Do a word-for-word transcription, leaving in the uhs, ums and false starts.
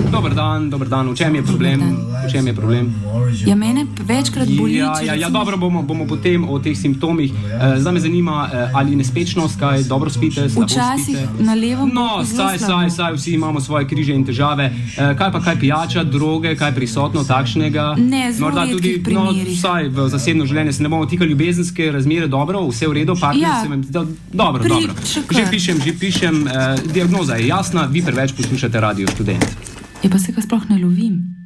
Dober dan, dober dan. V čem je problem? V čem je problem? Ja, mene večkrat boli. Ja, ja, ja, dobro, bomo, bomo potem o teh simptomih. Uh, zdaj me zanima, uh, ali nespečnost, kaj dobro spite, slabo spite? Včasih na levom. No, saj, saj, saj, vsi imamo svoje križe in težave. Uh, kaj pa kaj pijača, droge, kaj prisotno takšnega? Ne, zelo redkih primerih. No, saj v zasebno življenje se ne bomo tikali ljubezenske razmere, dobro, vse v redu, partner Ja. se vam... da- Dobro, Pri- dobro. še Že kar. pišem, že pišem. Uh, diagnoza je jasna, vi preveč poslušate Radio Študent. Je pa se ga sploh ne lovim.